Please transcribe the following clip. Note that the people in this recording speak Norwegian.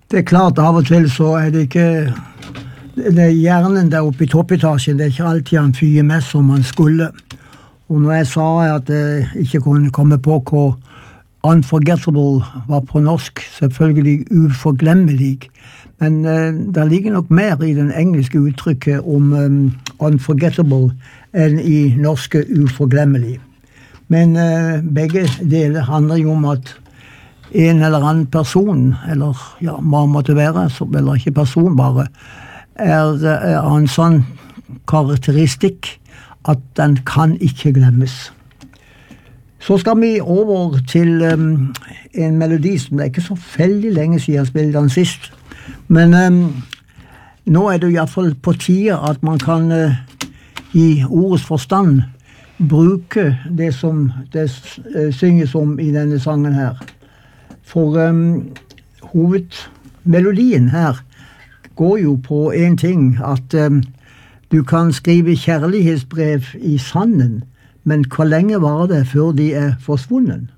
Det klart, av og til så det ikke det hjernen der oppe i toppetasjen, det ikke alltid han fyrer med som han skulle. Og når jeg sa at jeg ikke kunne komme på hva unforgettable var på norsk, selvfølgelig uforglemmelig, men det ligger nok mer i den engelske uttrykket om unforgettable enn i norske uforglemmelig. Men begge deler handler jo om at en eller annen person, eller ja, hva måtte være, eller ikke person bare, en sånn karakteristikk at den kan ikke glemmes. Så skal vi over til en melodi som det ikke så veldig lenge siden jeg spilte den sist. Men nå det i hvert fall på tide at man kan i ordets forstand bruke det som det synges om i denne sangen her. For hovedmelodien her går jo på en ting, at du kan skrive kjærlighetsbrev i sanden, men hvor lenge var det før de forsvunnet?